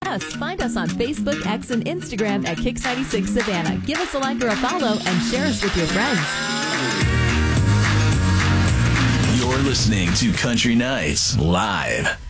Yes, find us on Facebook, X, and Instagram at Kix96 Savannah. Give us a like or a follow and share us with your friends. You're listening to Country Nights Live.